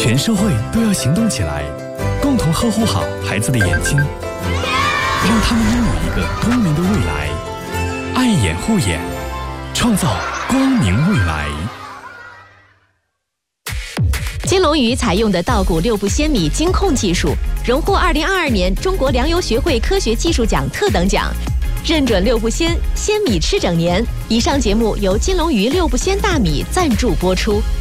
全社会都要行动起来，共同呵护好孩子的眼睛，让他们拥有一个光明的未来。爱眼护眼，创造光明未来。 金龙鱼采用的稻谷6步鲜米精控技术，荣获2022年中国粮油学会科学技术奖特等奖，认准6步鲜米吃整年。以上节目由金龙鱼6步鲜大米赞助播出。